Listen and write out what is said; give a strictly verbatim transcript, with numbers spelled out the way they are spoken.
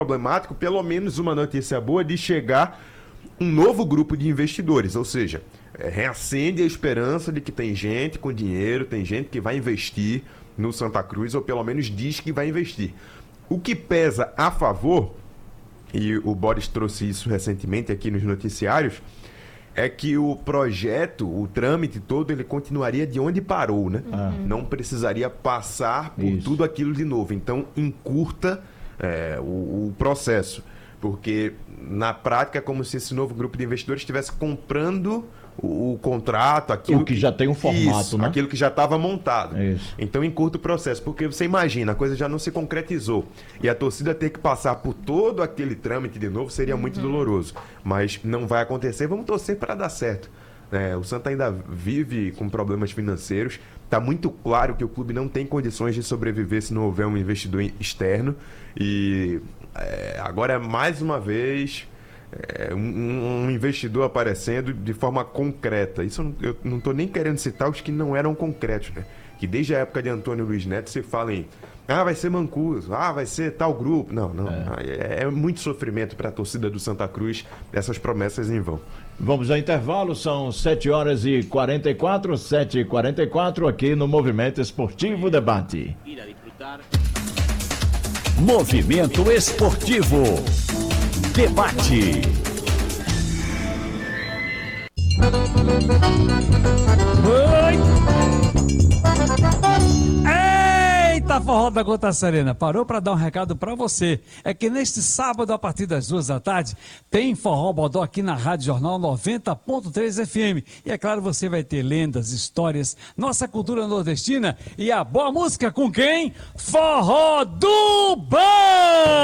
problemático, pelo menos uma notícia boa de chegar um novo grupo de investidores, ou seja, é, reacende a esperança de que tem gente com dinheiro, tem gente que vai investir no Santa Cruz, ou pelo menos diz que vai investir. O que pesa a favor, e o Boris trouxe isso recentemente aqui nos noticiários, é que o projeto, o trâmite todo, ele continuaria de onde parou, né? Uhum. Não precisaria passar por isso. tudo aquilo de novo. Então, encurta é, o, o processo. Porque, na prática, é como se esse novo grupo de investidores estivesse comprando o, o contrato, aquilo o que, que já tem um formato, isso, né? aquilo que já estava montado. Isso. Então, encurta o processo. Porque você imagina, a coisa já não se concretizou. E a torcida ter que passar por todo aquele trâmite de novo seria muito uhum. doloroso. Mas não vai acontecer. Vamos torcer para dar certo. É, o Santa ainda vive com problemas financeiros. Está muito claro que o clube não tem condições de sobreviver se não houver um investidor externo. E é, agora, mais uma vez, é, um, um investidor aparecendo de forma concreta. Isso eu não, eu não estou nem querendo citar os que não eram concretos, né? Que desde a época de Antônio Luiz Neto se fala em ah, vai ser Mancuso, ah, vai ser tal grupo. Não, não. É, é muito sofrimento para a torcida do Santa Cruz essas promessas em vão. Vamos ao intervalo, são sete horas e quarenta e quatro, sete e quarenta e quatro aqui no Movimento Esportivo Debate. Movimento Esportivo Debate. Oi! Eita, forró da Gota Serena, parou para dar um recado para você. É que neste sábado, a partir das duas da tarde, tem Forró Bodó aqui na Rádio Jornal noventa ponto três F M. E é claro, você vai ter lendas, histórias, nossa cultura nordestina e a boa música com quem? Forró do Bom!